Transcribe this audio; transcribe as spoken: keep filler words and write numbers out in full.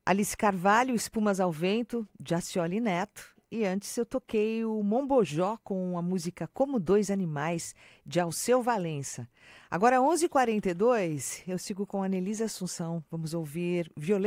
Alice Carvalho, Espumas ao Vento, de Acioli Neto. E antes eu toquei o Mombojó com a música Como Dois Animais, de Alceu Valença. Agora, onze e quarenta e dois, eu sigo com a Anelise Assunção. Vamos ouvir Violeta.